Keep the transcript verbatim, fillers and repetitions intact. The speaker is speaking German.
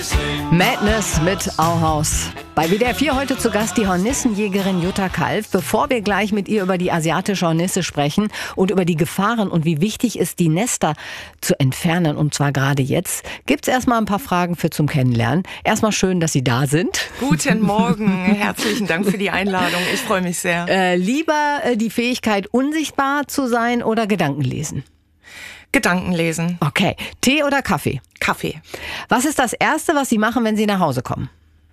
Madness mit Auhaus. Bei W D R vier heute zu Gast die Hornissenjägerin Jutta Kalf. Bevor wir gleich mit ihr über die asiatische Hornisse sprechen und über die Gefahren und wie wichtig ist, die Nester zu entfernen, und zwar gerade jetzt, gibt's erstmal ein paar Fragen für zum Kennenlernen. Erstmal schön, dass Sie da sind. Guten Morgen, herzlichen Dank für die Einladung. Ich freue mich sehr. Äh, lieber äh, die Fähigkeit, unsichtbar zu sein oder Gedanken lesen? Gedanken lesen. Okay. Tee oder Kaffee? Kaffee. Was ist das Erste, was Sie machen, wenn Sie nach Hause kommen?